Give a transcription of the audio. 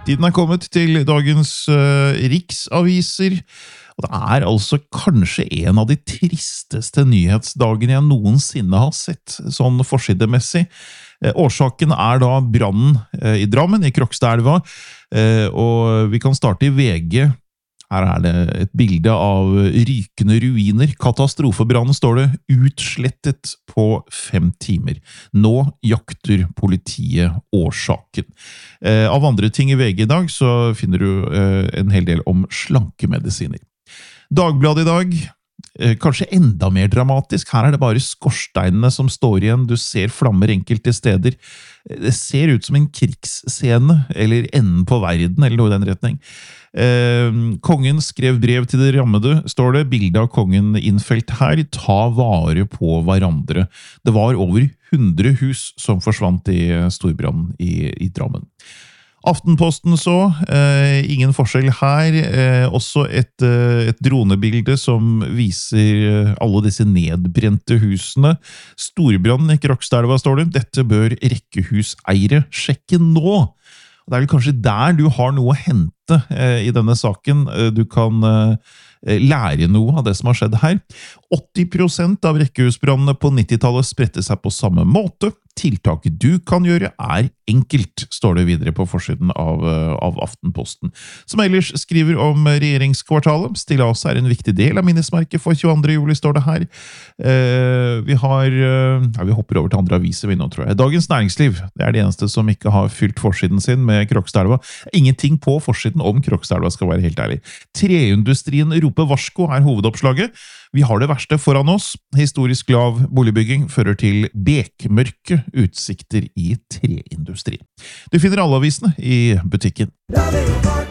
Tiden kommet til dagens riksaviser, og det altså kanskje en av de tristeste nyhetsdagene jeg noensinne har sett, sånn forsidemessig. Årsaken da brannen i Drammen, i Krokstadelva, og vi kan starte i VG. Her det et bilde av rykende ruiner. Katastrofebrannen står det utslettet på 5 timer. Nå jakter politiet årsaken. Av andre ting i VG i dag så finner du en hel del om slankemedisiner. Dagbladet i dag, kanskje enda mer dramatisk. Her det bare skorsteinene som står igjen. Du ser flammer enkelte steder. Det ser ut som en krigsscene, eller enden på verden, eller noe i den retning. Kongen skrev brev til de rammede, står det. Bildet av kongen innfelt her. Ta vare på hverandre. Det var over 100 hus som forsvant i storbrannen i Drammen. Aftenposten så, ingen forskjell her, også et dronebilde som viser alle disse nedbrente husene. Storbrannen i Krokstadelva står det, dette bør rekkehuseiere sjekke nå. Det vel kanskje der du har noe å hente i denne saken. Du kan lære noe av det som har skjedd her. 80% av rekkehusbrannene på 90-tallet spredte seg på samme måte. Tiltaket du kan gjøre enkelt, står det videre på forsiden av Aftenposten. Som ellers skriver om regjeringskvartalet. Stillas en viktig del av minnesmerket for 22. juli, står det her. Vi hopper over til andre aviser vi nå, tror jeg. Dagens Næringsliv, det det eneste som ikke har fylt forsiden sin med Krokstadelva. Ingenting på forsiden om Krokstadelva, skal være helt ærlig. Treindustrien roper varsko hovedoppslaget. Vi har det verste foran oss. Historisk lav boligbygging fører til bekmørke utsikter i treindustrien. Du finner alle avisene i butikken.